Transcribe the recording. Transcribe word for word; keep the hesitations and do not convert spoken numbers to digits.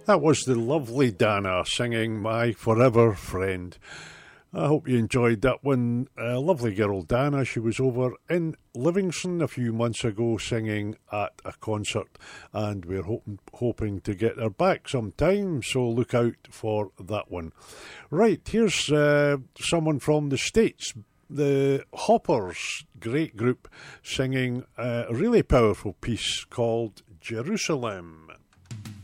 That was the lovely Dana singing My Forever Friend. I hope you enjoyed that one. Uh, lovely girl Dana, she was over in Livingston a few months ago singing at a concert, and we're hoping, hoping to get her back sometime, so look out for that one. Right, here's uh, someone from the States, the Hoppers, great group, singing a really powerful piece called Jerusalem.